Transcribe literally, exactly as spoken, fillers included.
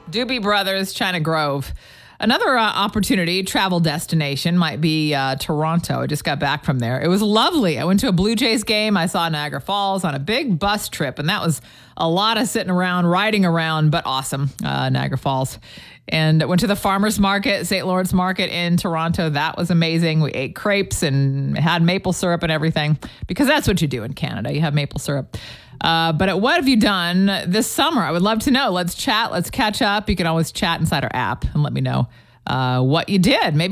Doobie Brothers, China Grove. Another uh, opportunity, travel destination, might be uh, Toronto. I just got back from there. It was lovely. I went to a Blue Jays game. I saw Niagara Falls on a big bus trip, and that was a lot of sitting around, riding around, but awesome, uh, Niagara Falls. And went to the farmer's market, Saint Lawrence Market in Toronto. That was amazing. We ate crepes and had maple syrup and everything, because that's what you do in Canada. You have maple syrup. Uh, but what have you done this summer? I would love to know. Let's chat. Let's catch up. You can always chat inside our app and let me know uh, what you did. Maybe